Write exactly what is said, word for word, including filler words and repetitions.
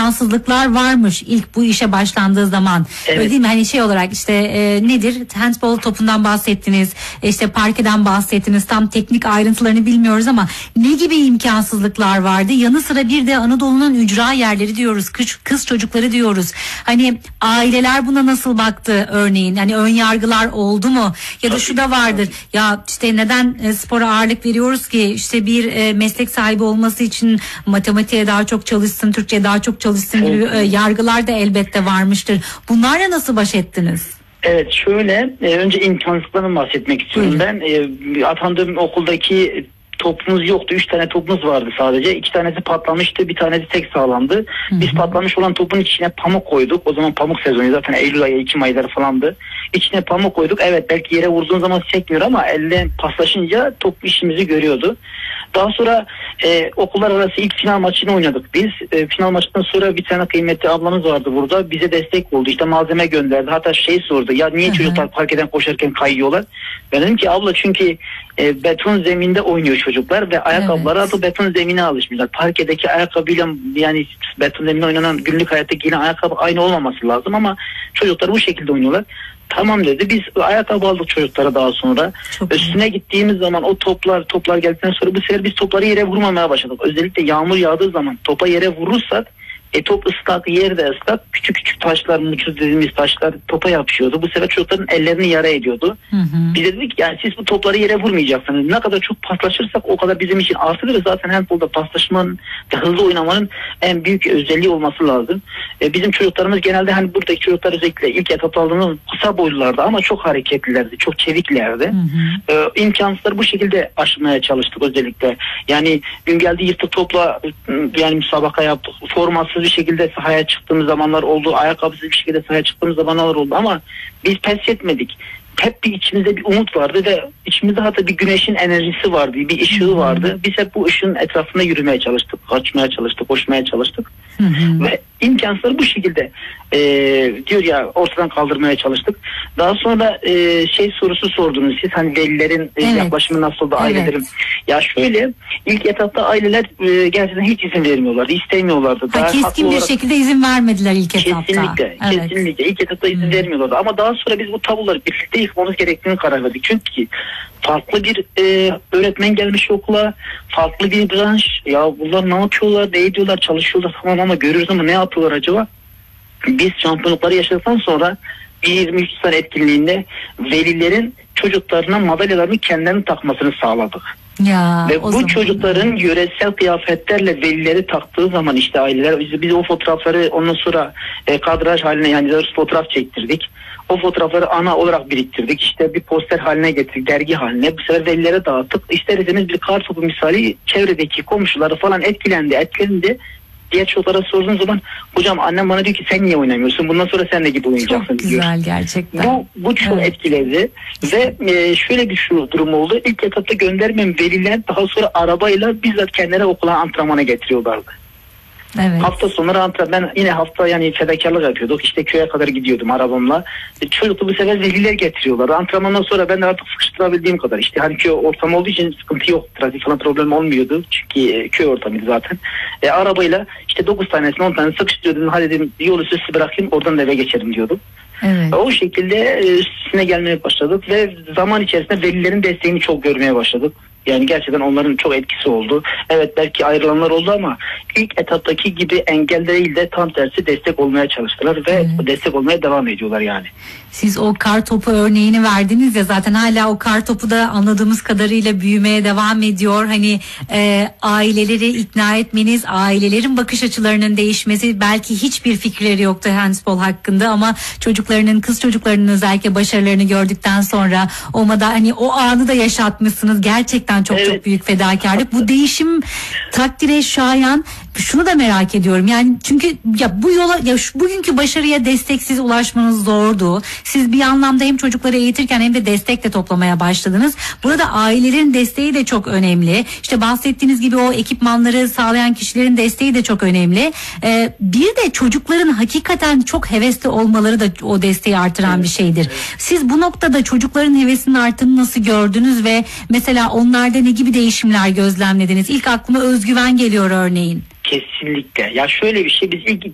imkansızlıklar varmış ilk bu işe başlandığı zaman. Evet. Öyle değil mi? Hani şey olarak işte e, nedir? Handball topundan bahsettiniz. İşte parkeden bahsettiniz. Tam teknik ayrıntılarını bilmiyoruz ama ne gibi imkansızlıklar vardı? Yanı sıra bir de Anadolu'nun ücra yerleri diyoruz. Kız, kız çocukları diyoruz. Hani aileler buna nasıl baktı örneğin? Hani ön yargılar oldu mu? Ya da Tabii, şu da vardır. tabii. Ya işte neden e, spora ağırlık veriyoruz ki? İşte bir e, meslek sahibi olması için matematiğe daha çok çalışsın, Türkçe daha çok çalışsın gibi e, yargılar da elbette varmıştır. Bunlarla nasıl baş ettiniz? Evet, şöyle e, önce imkansızlıklardan bahsetmek istiyorum. Buyurun. Ben e, atandığım okuldaki topumuz yoktu. Üç tane topumuz vardı sadece. İki tanesi patlamıştı. Bir tanesi tek sağlamdı. Hı-hı. Biz patlamış olan topun içine pamuk koyduk. O zaman pamuk sezonu zaten Eylül ayı, Ekim ayları falandı. İçine pamuk koyduk. Evet, belki yere vurduğun zaman sekmiyor ama elle paslaşınca top işimizi görüyordu. Daha sonra e, okullar arası ilk final maçını oynadık biz. E, final maçından sonra bir tane kıymetli ablamız vardı burada. Bize destek oldu. İşte malzeme gönderdi. Hatta şey sordu. Ya niye Hı-hı. çocuklar parkeden koşarken kayıyorlar? Ben dedim ki abla çünkü e, beton zeminde oynuyor çocuklar ve ayakkabıları evet. adı beton zemine alışmışlar. Parkedeki ayakkabıyla yani beton zemine oynanan günlük hayattaki yine ayakkabı aynı olmaması lazım ama çocuklar bu şekilde oynuyorlar. Tamam dedi. Biz ayakkabı aldık çocuklara daha sonra. Çok Üstüne iyi. Gittiğimiz zaman o toplar toplar geldikten sonra bu sefer biz topları yere vurmamaya başladık. Özellikle yağmur yağdığı zaman topa yere vurursak e, top ıslak, yer de ıslak. Küçük küçük taşlar, muçuz dediğimiz taşlar topa yapışıyordu. Bu sefer çocukların ellerini yara ediyordu. Hı hı. Biz dedik yani siz bu topları yere vurmayacaksınız. Ne kadar çok paslaşırsak o kadar bizim için artıdır. Zaten handbolda paslaşmanın ve hızlı oynamanın en büyük özelliği olması lazım. E, bizim çocuklarımız genelde hani buradaki çocuklar özellikle ilk etapta aldığımız kısa boylulardı ama çok hareketlilerdi, çok çeviklerdi. Hı hı. E, imkansızları bu şekilde aşmaya çalıştık özellikle. Yani gün geldi yırtık topla yani müsabaka yaptık. Formasız bir şekilde sahaya çıktığımız zamanlar oldu. Ayakkabısız bir şekilde sahaya çıktığımız zamanlar oldu ama biz pes etmedik. Hep bir içimizde bir umut vardı ve içimizde hatta bir güneşin enerjisi vardı, bir ışığı vardı. Biz hep bu ışığın etrafında yürümeye çalıştık, kaçmaya çalıştık, koşmaya çalıştık. Hı hı. Ve imkansızları bu şekilde e, diyor ya ortadan kaldırmaya çalıştık. Daha sonra e, şey sorusu sordunuz siz hani velilerin evet. e, yaklaşımı nasıl da ailelerin. Evet. Ya şöyle ilk etapta aileler e, gerçekten hiç izin vermiyorlardı, istemiyorlardı. Ha, keskin bir olarak, şekilde izin vermediler ilk etapta. Kesinlikle, evet. kesinlikle ilk etapta izin hmm. vermiyorlardı. Ama daha sonra biz bu tabuları birlikte yıkmamız gerektiğini karar verdik. Çünkü farklı bir e, öğretmen gelmiş okula, farklı bir branş. Ya bunlar ne yapıyorlar, ne ediyorlar, çalışıyorlar tamam ama görüyoruz ama ne yapıyorlar acaba? Biz şampiyonlukları yaşadıktan sonra yirmi üç sene etkinliğinde velilerin çocuklarına madalyalarını kendilerinin takmasını sağladık. Ya, ve bu zaman... çocukların yöresel kıyafetlerle velileri taktığı zaman işte aileler biz, biz o fotoğrafları ondan sonra e, kadraj haline yani fotoğraf çektirdik. O fotoğrafları ana olarak biriktirdik. İşte bir poster haline getirdik, dergi haline. Bu sefer velilere dağıttık. İsterseniz bir kar topu misali çevredeki komşuları falan etkilendi, etkilendi. Diğer çocuklara sorduğun zaman hocam annem bana diyor ki sen niye oynamıyorsun? Bundan sonra sen de gibi oynayacaksın çok diyor. Çok güzel gerçekten. Bu, bu çok evet. etkiledi. Ve e, şöyle bir şu durum oldu. İlk etapta göndermem veliler daha sonra arabayla bizzat kendileri okula antrenmana getiriyorlardı. Evet. Hafta sonları antrenman ben yine hafta yani fedakarlık yapıyorduk. İşte köye kadar gidiyordum arabamla. E, çocuklu bu sefer veliler getiriyorlar. Antrenmandan sonra ben de artık sıkıştırabildiğim kadar. İşte hani köy ortamı olduğu için sıkıntı yok. Trafik falan problem olmuyordu. Çünkü e, köy ortamıydı zaten. E, arabayla işte dokuz tanesini on tane sıkıştırıyordum. Hadi dedim yol üstü bırakayım oradan da eve geçerim diyordum. Evet. O şekilde üstüne gelmeye başladık ve zaman içerisinde velilerin desteğini çok görmeye başladık. Yani gerçekten onların çok etkisi oldu. Evet belki ayrılanlar oldu ama ilk etaptaki gibi engel değil de tam tersi destek olmaya çalıştılar ve evet. destek olmaya devam ediyorlar yani. Siz o kar topu örneğini verdiniz ya zaten hala o kar topu da anladığımız kadarıyla büyümeye devam ediyor. Hani e, aileleri ikna etmeniz, ailelerin bakış açılarının değişmesi belki hiçbir fikirleri yoktu handball hakkında ama çocuklarının, kız çocuklarının özellikle başarılarını gördükten sonra o da hani o anı da yaşatmışsınız. Gerçekten çok evet. çok büyük fedakarlık. Bu değişim takdire şayan. Şunu da merak ediyorum. Yani çünkü ya bu yola ya şu, bugünkü başarıya desteksiz ulaşmanız zordu. Siz bir anlamda hem çocukları eğitirken hem de destek de toplamaya başladınız. Burada ailelerin desteği de çok önemli. İşte bahsettiğiniz gibi o ekipmanları sağlayan kişilerin desteği de çok önemli. Ee, bir de çocukların hakikaten çok hevesli olmaları da o desteği artıran bir şeydir. Siz bu noktada çocukların hevesinin arttığını nasıl gördünüz ve mesela onlarda ne gibi değişimler gözlemlediniz? İlk aklıma özgüven geliyor örneğin. Kesinlikle. Ya şöyle bir şey biz ilk